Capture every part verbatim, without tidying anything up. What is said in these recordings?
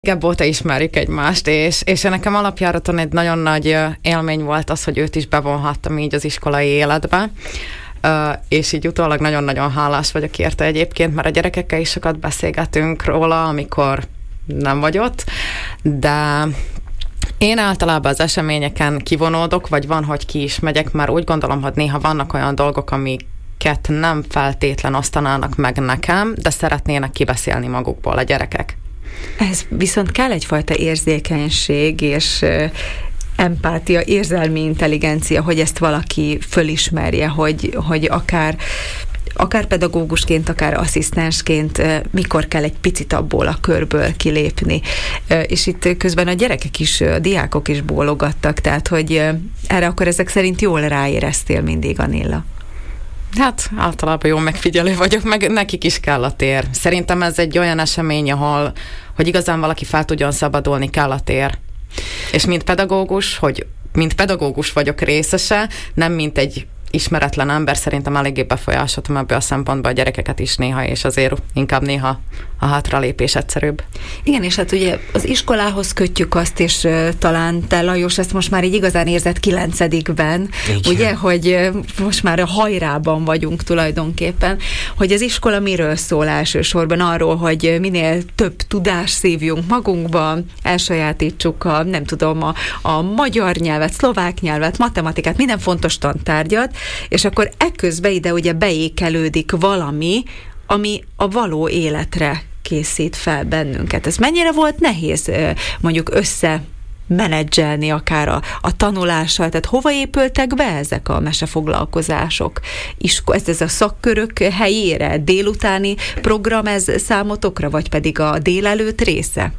Régebb óta ismerjük egymást, és, és nekem alapjáraton egy nagyon nagy élmény volt az, hogy őt is bevonhattam így az iskolai életbe, és így utólag nagyon-nagyon hálás vagyok érte egyébként, mert a gyerekekkel is sokat beszélgetünk róla, amikor nem vagy ott, de én általában az eseményeken kivonódok, vagy van, hogy ki is megyek, mert úgy gondolom, hogy néha vannak olyan dolgok, amiket nem feltétlen osztanának meg nekem, de szeretnének kibeszélni magukból a gyerekek. Ez viszont kell egyfajta érzékenység és empátia, érzelmi intelligencia, hogy ezt valaki fölismerje, hogy, hogy akár, akár pedagógusként, akár asszisztensként mikor kell egy picit abból a körből kilépni. És itt közben a gyerekek is, a diákok is bólogattak, tehát hogy erre akkor ezek szerint jól ráéreztél mindig, Anilla. Hát általában jó megfigyelő vagyok, meg nekik is kell a tér. Szerintem ez egy olyan esemény, ahol, hogy igazán valaki fel tudjon szabadulni, kell a tér. És mint pedagógus, hogy mint pedagógus vagyok részese, nem mint egy ismeretlen ember, szerintem eléggé befolyásoltam ebből a szempontból a gyerekeket is néha, és azért inkább néha a hátralépés egyszerűbb. Igen, és hát ugye az iskolához kötjük azt, és uh, talán te, Lajos, ezt most már így igazán érzed kilencedikben, ugye, hogy uh, most már a hajrában vagyunk tulajdonképpen, hogy az iskola miről szól elsősorban? Arról, hogy minél több tudást szívjunk magunkba, elsajátítsuk a, nem tudom, a, a magyar nyelvet, szlovák nyelvet, matematikát, minden fontos tantárgyat, és akkor ekközben ide ugye beékelődik valami, ami a való életre készít fel bennünket. Ez mennyire volt nehéz mondjuk összemenedzselni akár a, a tanulással, tehát hova épültek be ezek a mesefoglalkozások? Isko, ez, ez a szakkörök helyére, délutáni program ez számotokra, vagy pedig a délelőtt része?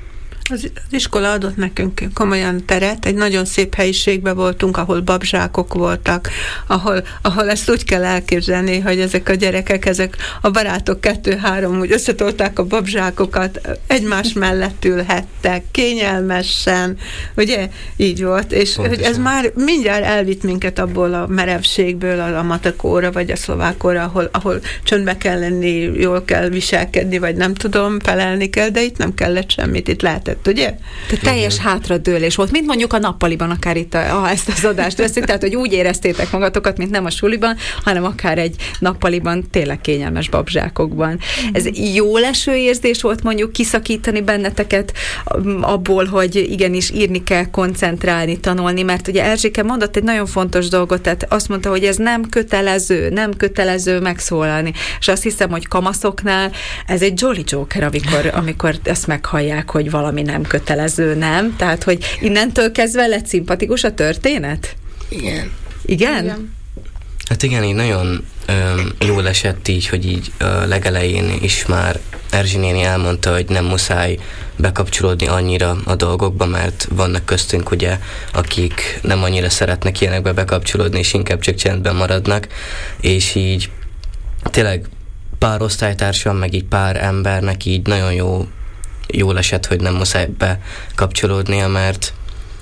Az, az iskola adott nekünk komolyan teret, egy nagyon szép helyiségben voltunk, ahol babzsákok voltak, ahol, ahol ezt úgy kell elképzelni, hogy ezek a gyerekek, ezek a barátok kettő-három, úgy összetolták a babzsákokat, egymás mellett ülhettek, kényelmesen, ugye? Így volt, és hogy ez már mindjárt elvitt minket abból a merevségből, a, a matekóra, vagy a szlovákóra, ahol, ahol csöndbe kell lenni, jól kell viselkedni, vagy nem tudom, felelni kell, de itt nem kellett semmit, itt lehetett, ugye? Tehát teljes hátradőlés volt, mint mondjuk a nappaliban, akár itt a, a, ezt az adást veszik, tehát hogy úgy éreztétek magatokat, mint nem a suliban, hanem akár egy nappaliban, tényleg kényelmes babzsákokban. Ez jó leső érzés volt mondjuk kiszakítani benneteket abból, hogy igenis írni kell, koncentrálni, tanulni, mert ugye Erzsike mondott egy nagyon fontos dolgot, tehát azt mondta, hogy ez nem kötelező, nem kötelező megszólalni. És azt hiszem, hogy kamaszoknál ez egy Jolly Joker, amikor, amikor ezt meghallják, hogy valami nem kötelező, nem? Tehát, hogy innentől kezdve lett szimpatikus a történet? Igen. Igen? Igen. Hát igen, így nagyon öm, jól esett így, hogy így ö, legelején is már Erzsi néni elmondta, hogy nem muszáj bekapcsolódni annyira a dolgokba, mert vannak köztünk ugye, akik nem annyira szeretnek ilyenekbe bekapcsolódni, és inkább csak csendben maradnak, és így tényleg pár osztálytársam, meg így pár embernek így nagyon jó jól esett, hogy nem muszáj bekapcsolódnia, mert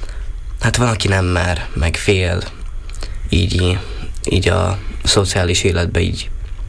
hát van, aki nem mer, meg fél így, így a szociális életbe így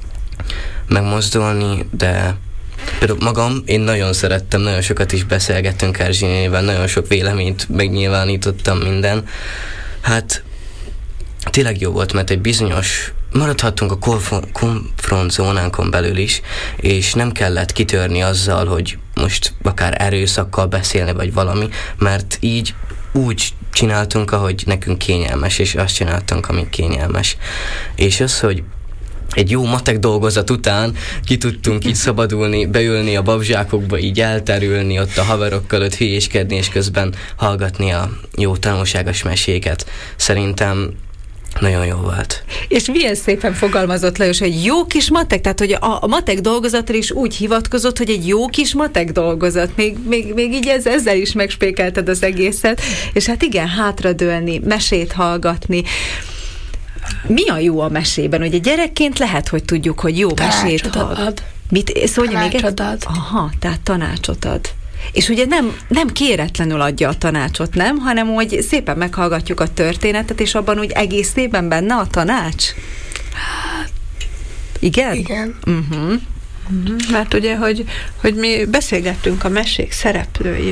megmozdulni, de például magam, én nagyon szerettem, nagyon sokat is beszélgettünk Erzsi nénivel, nagyon sok véleményt megnyilvánítottam minden. Hát tényleg jó volt, mert egy bizonyos maradhattunk a konfrontzónánkon belül is, és nem kellett kitörni azzal, hogy most akár erőszakkal beszélni, vagy valami, mert így úgy csináltunk, ahogy nekünk kényelmes, és azt csináltunk, ami kényelmes. És az, hogy egy jó matek dolgozat után ki tudtunk így szabadulni, beülni a babzsákokba, így elterülni, ott a haverokkal ott hülyéskedni, és közben hallgatni a jó tanulságos meséket. Szerintem nagyon jó volt. És milyen szépen fogalmazott Lajos, hogy jó kis matek, tehát hogy a, a matek dolgozatra is úgy hivatkozott, hogy egy jó kis matek dolgozat, még, még, még így ez, ezzel is megspékelted az egészet, és hát igen, hátradőlni, mesét hallgatni. Mi a jó a mesében? Ugye gyerekként lehet, hogy tudjuk, hogy jó mesét hallgat. Mit? Szóval még egy... Aha, tehát tanácsot ad. És ugye nem, nem kéretlenül adja a tanácsot, nem? Hanem hogy szépen meghallgatjuk a történetet, és abban úgy egészében benne a tanács? Igen? Igen. Uh-huh. Mert ugye, hogy, hogy mi beszélgettünk a mesék szereplői